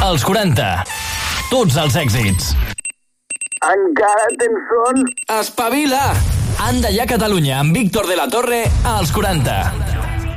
als 40. Tots els èxits. Encara tens son? Espavila! Anda ja Catalunya amb Víctor de la Torre als 40.